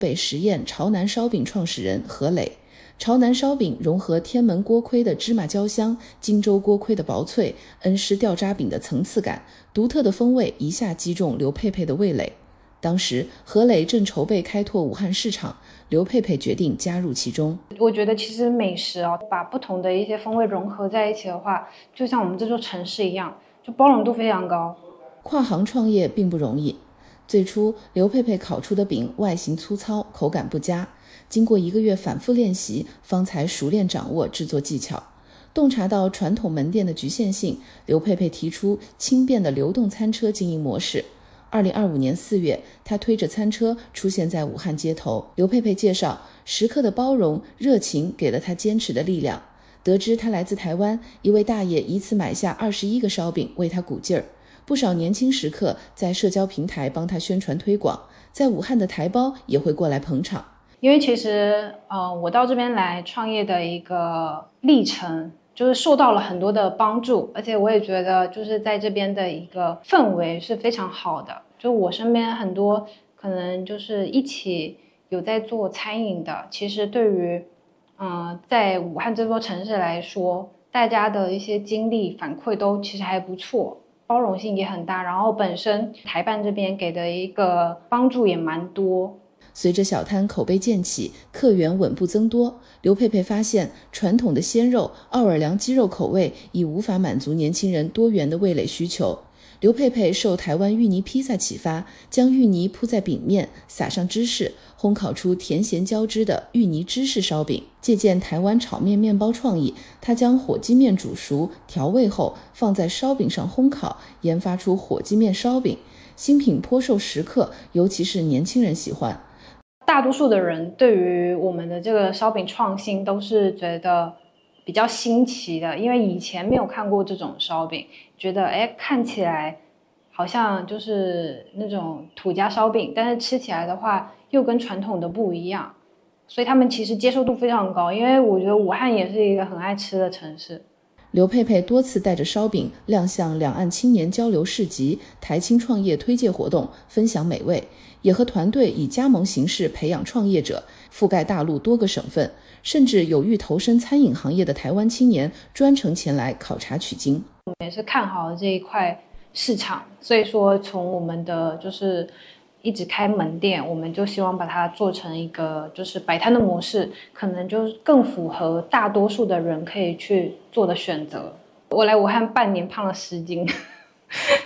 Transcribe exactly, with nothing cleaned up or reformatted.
北实验潮南烧饼创始人何磊。潮南烧饼融合天门锅盔的芝麻焦香、荆州锅盔的薄脆、恩施掉渣饼的层次感，独特的风味一下击中刘佩佩的味蕾。当时何磊正筹备开拓武汉市场，刘佩佩决定加入其中。 我觉得其实美食啊，把不同的一些风味融合在一起的话，就像我们这座城市一样，就包容度非常高。 跨行创业并不容易，最初刘佩佩烤出的饼外形粗糙，口感不佳，经过一个月反复练习，方才熟练掌握制作技巧。洞察到传统门店的局限性，刘佩佩提出轻便的流动餐车经营模式。二零二五年四月，他推着餐车出现在武汉街头。刘佩佩介绍，食客的包容、热情给了他坚持的力量。得知他来自台湾，一位大爷以此买下二十一个烧饼为他鼓劲儿。不少年轻食客在社交平台帮他宣传推广，在武汉的台胞也会过来捧场。 因为其实呃，我到这边来创业的一个历程，就是受到了很多的帮助，而且我也觉得就是在这边的一个氛围是非常好的。就我身边很多可能就是一起有在做餐饮的，其实对于嗯、呃，在武汉这座城市来说，大家的一些经历反馈都其实还不错。包容性也很大，然后本身台办这边给的一个帮助也蛮多。 随着小摊口碑渐起，客源稳步增多，刘佩佩发现传统的鲜肉、奥尔良鸡肉口味已无法满足年轻人多元的味蕾需求。刘佩佩受台湾芋泥披萨启发，将芋泥铺在饼面，撒上芝士，烘烤出甜咸交织的芋泥芝士烧饼。借鉴台湾炒面面包创意，他将火鸡面煮熟调味后放在烧饼上烘烤，研发出火鸡面烧饼。新品颇受食客，尤其是年轻人喜欢。 大多数的人对于我们的这个烧饼创新都是觉得比较新奇的，因为以前没有看过这种烧饼，觉得哎看起来好像就是那种土家烧饼，但是吃起来的话又跟传统的不一样，所以他们其实接受度非常高。因为我觉得武汉也是一个很爱吃的城市。 刘佩佩多次带着烧饼亮相两岸青年交流市集、台青创业推介活动，分享美味，也和团队以加盟形式培养创业者，覆盖大陆多个省份，甚至有意投身餐饮行业的台湾青年专程前来考察取经。 我们也是看好了这一块市场，所以说从我们的就是一直开门店，我们就希望把它做成一个就是摆摊的模式，可能就更符合大多数的人可以去做的选择。我来武汉半年胖了十斤